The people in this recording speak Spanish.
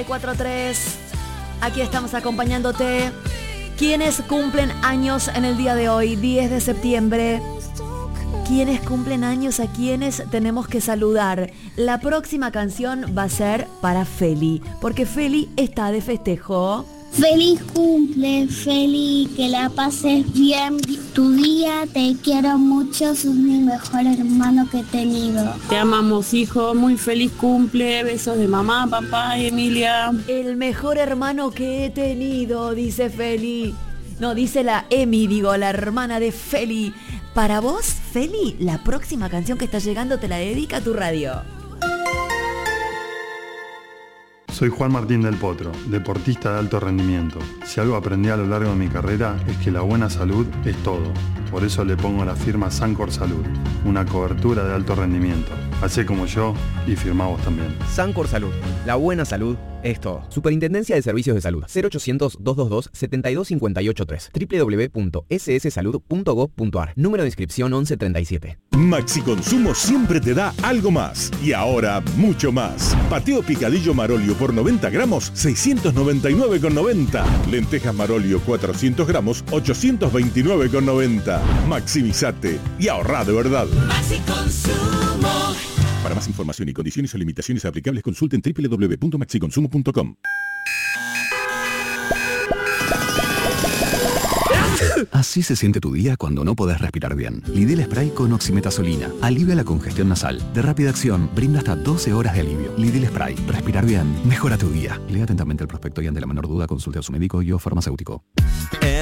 94.3. Aquí estamos acompañándote. ¿Quiénes cumplen años en el día de hoy, 10 de septiembre? ¿Quiénes cumplen años? ¿A quiénes tenemos que saludar? La próxima canción va a ser para Feli, porque Feli está de festejo. Feliz cumple, Feli, que la pases bien tu día, te quiero mucho, sos mi mejor hermano que he tenido. Te amamos, hijo, muy feliz cumple, besos de mamá, papá y Emilia. El mejor hermano que he tenido, dice Feli. No, dice la Emi, la hermana de Feli. Para vos, Feli, la próxima canción que está llegando te la dedica a tu radio. Soy Juan Martín del Potro, deportista de alto rendimiento. Si algo aprendí a lo largo de mi carrera es que la buena salud es todo. Por eso le pongo la firma Sancor Salud, una cobertura de alto rendimiento. Hacé como yo y firmá vos también. Sancor Salud, la buena salud es todo. Superintendencia de Servicios de Salud, 0800-222-72583, www.sssalud.gov.ar, número de inscripción 1137. Maxi Consumo siempre te da algo más. Y ahora, mucho más. Pateo picadillo Marolio por 90 gramos, 699,90. Lentejas Marolio 400 gramos, 829,90. Maximizate y ahorrá de verdad. Maxi Consumo. Para más información y condiciones o limitaciones aplicables, consulten www.maxiconsumo.com. Así se siente tu día cuando no podés respirar bien. Lidl Spray con oximetazolina. Alivia la congestión nasal. De rápida acción, brinda hasta 12 horas de alivio. Lidl Spray. Respirar bien. Mejora tu día. Lea atentamente el prospecto y ante la menor duda consulte a su médico y o farmacéutico.